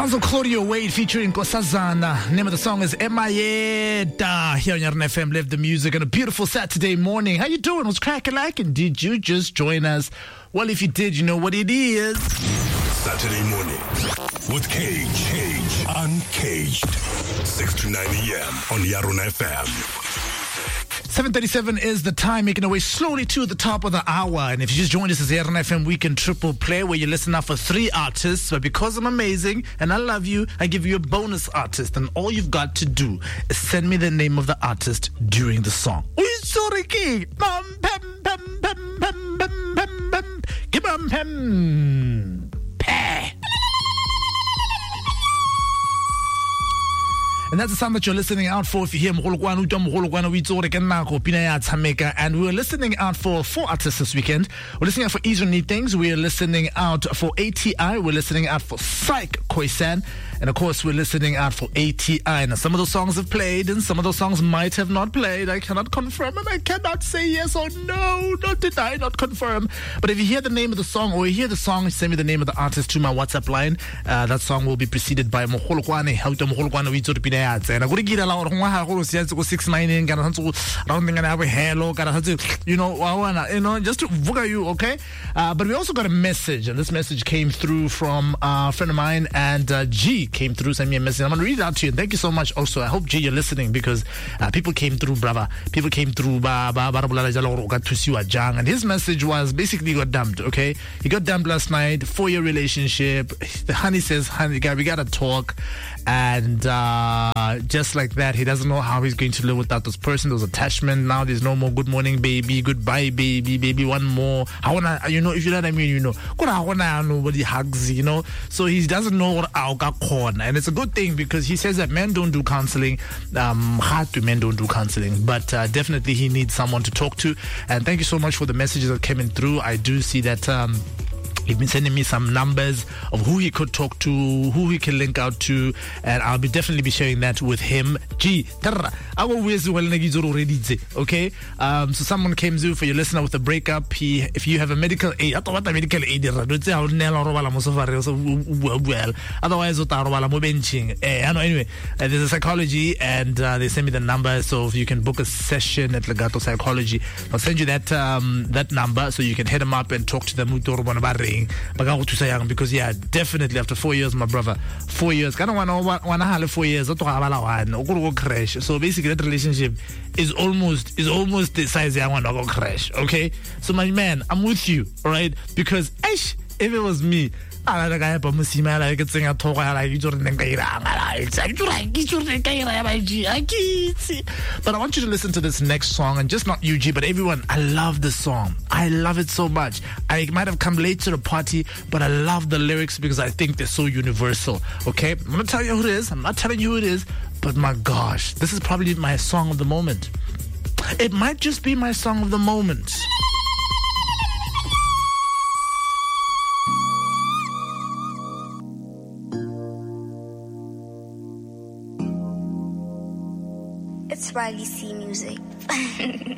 Sounds of Claudio Wade featuring Kosazana. Name of the song is Emayeda. Here on Yarn FM, live the music on a beautiful Saturday morning. How you doing? What's cracking like? And did you just join us? Well, if you did, you know what it is. Saturday morning with Cage. Uncaged. 6 to 9 a.m. on Yarn FM. 7:37 is the time, making our way slowly to the top of the hour. And if you just joined us, it's the Yarn FM Weekend Triple Play, where you listen out for 3 artists. But because I'm amazing and I love you, I give you a bonus artist. And all you've got to do is send me the name of the artist during the song. And that's the sound that you're listening out for. If you hear and we're listening out for 4 artists this weekend. We're listening out for Ease Need Things. We're listening out for ATI. We're listening out for Psych Khoisan. And of course, we're listening out for ATI. Now, some of those songs have played and some of those songs might have not played. I cannot confirm and I cannot say yes or no, not deny, not confirm. But if you hear the name of the song or you hear the song, send me the name of the artist to my WhatsApp line. That song will be preceded by Mogolokwane. How to Mogolokwane we to be there. And I go to get a lot of 6-9 just to vote you, okay? But we also got a message, and this message came through from a friend of mine, and G came through, sent me a message. I'm going to read it out to you, and thank you so much also. I hope, G, you're listening, because people came through, brother. People came through, and his message was basically got dumped, okay? He got dumped last night, 4-year relationship. The honey says, honey, guy, we got to talk. And just like that, he doesn't know how he's going to live without this person, those attachment. Now there's no more good morning, baby, goodbye, baby, one more. I wanna, if you know what I mean, nobody hugs, So he doesn't know what corner, and it's a good thing because he says that men don't do counseling. Men don't do counseling, but definitely he needs someone to talk to. And thank you so much for the messages that came in through. I do see that. He's been sending me some numbers of who he could talk to, who he can link out to, and I'll definitely be sharing that with him. Okay? So someone came through for your listener with a breakup. If you have a medical aid, otherwise, anyway, there's a psychology, and they send me the number, so if you can book a session at Legato Psychology, I'll send you that number so you can hit them up and talk to them. Because definitely after 4 years, my brother, 4 years, 4 years, crash. So basically that relationship is almost the size I want to go crash. Okay, so my man, I'm with you, all right? Because if it was me, but I want you to listen to this next song, and just not UG, but everyone. I love this song. I love it so much. I might have come late to the party, but I love the lyrics because I think they're so universal. Okay, I'm gonna tell you who it is. I'm not telling you who it is, but my gosh, this is probably my song of the moment. It might just be my song of the moment. It's YDC music.